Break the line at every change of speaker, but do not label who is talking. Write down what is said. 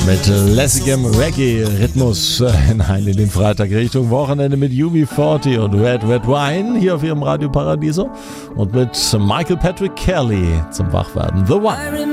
Mit lässigem Reggae-Rhythmus hinein in den Freitag Richtung Wochenende mit UB40 und Red Red Wine hier auf ihrem Radio Paradiso und mit Michael Patrick Kelly zum Wachwerden. The One.